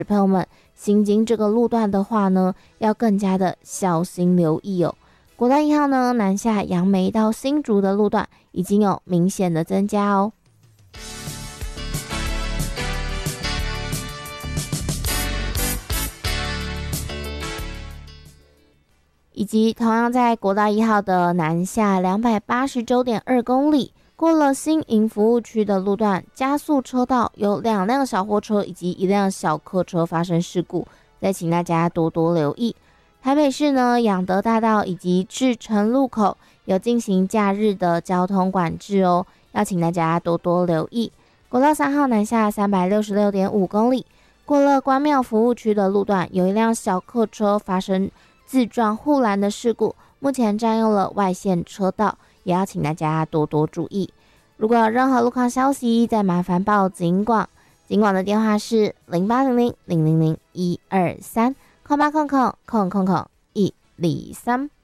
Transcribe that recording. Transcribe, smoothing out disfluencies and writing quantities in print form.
朋友们行经这个路段的话呢，要更加的小心留意哦。国道1号呢，南下杨梅到新竹的路段已经有明显的增加哦。以及同样在国道1号的南下289.2公里，过了新营服务区的路段，加速车道有2辆小货车以及1辆小客车发生事故，再请大家多多留意。台北市呢，仰德大道以及至诚路口有进行假日的交通管制哦，要请大家多多留意。国道3号南下366.5公里，过了关庙服务区的路段，有1辆小客车发生自撞护栏的事故，目前占用了外线车道，也要请大家多多注意。如果有任何路况消息，再麻烦报警广，警广的电话是0800-000-123，0800-123。